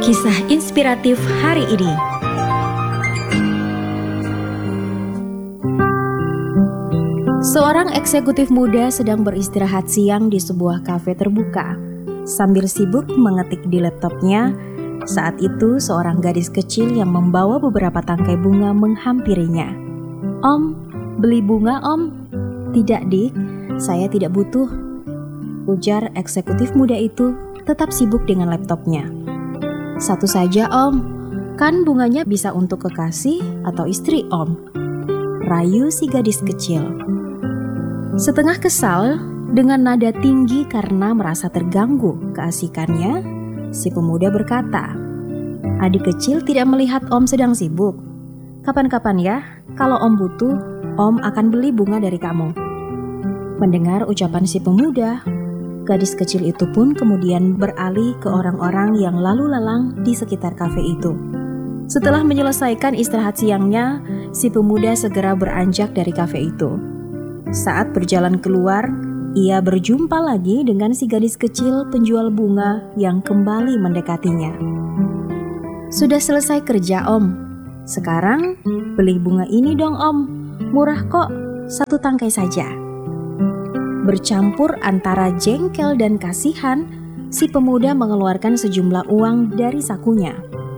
Kisah inspiratif hari ini. Seorang eksekutif muda sedang beristirahat siang di sebuah kafe terbuka. Sambil sibuk mengetik di laptopnya, saat itu seorang gadis kecil yang membawa beberapa tangkai bunga menghampirinya. "Om, beli bunga om?" "Tidak, Dik, saya tidak butuh," ujar eksekutif muda itu tetap sibuk dengan laptopnya. "Satu saja om, kan bunganya bisa untuk kekasih atau istri om," rayu si gadis kecil. Setengah kesal, dengan nada tinggi karena merasa terganggu keasikannya, si pemuda berkata, "Adik kecil tidak melihat om sedang sibuk. Kapan-kapan ya, kalau om butuh, om akan beli bunga dari kamu." Mendengar ucapan si pemuda, gadis kecil itu pun kemudian beralih ke orang-orang yang lalu lalang di sekitar kafe itu. Setelah menyelesaikan istirahat siangnya, si pemuda segera beranjak dari kafe itu. Saat berjalan keluar, ia berjumpa lagi dengan si gadis kecil penjual bunga yang kembali mendekatinya. "Sudah selesai kerja om. Sekarang beli bunga ini dong om. Murah kok, satu tangkai saja." Bercampur antara jengkel dan kasihan, si pemuda mengeluarkan sejumlah uang dari sakunya.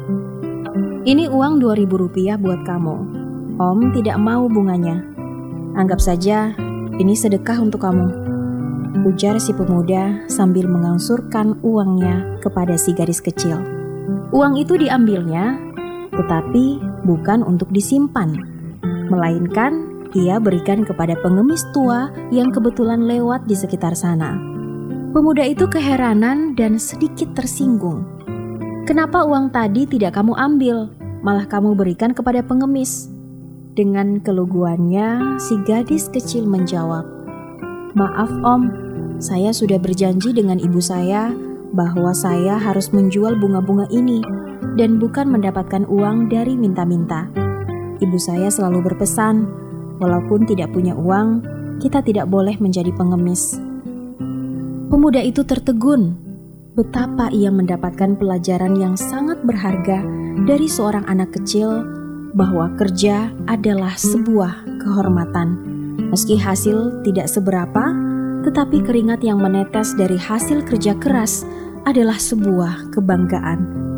"Ini uang Rp2.000 buat kamu. Om tidak mau bunganya. Anggap saja ini sedekah untuk kamu," ujar si pemuda sambil mengangsurkan uangnya kepada si gadis kecil. Uang itu diambilnya, tetapi bukan untuk disimpan, melainkan ia berikan kepada pengemis tua yang kebetulan lewat di sekitar sana. Pemuda itu keheranan dan sedikit tersinggung. "Kenapa uang tadi tidak kamu ambil, malah kamu berikan kepada pengemis?" Dengan keluguannya, si gadis kecil menjawab, "Maaf om, saya sudah berjanji dengan ibu saya bahwa saya harus menjual bunga-bunga ini dan bukan mendapatkan uang dari minta-minta. Ibu saya selalu berpesan, walaupun tidak punya uang, kita tidak boleh menjadi pengemis." Pemuda itu tertegun betapa ia mendapatkan pelajaran yang sangat berharga dari seorang anak kecil, bahwa kerja adalah sebuah kehormatan. Meski hasil tidak seberapa, tetapi keringat yang menetes dari hasil kerja keras adalah sebuah kebanggaan.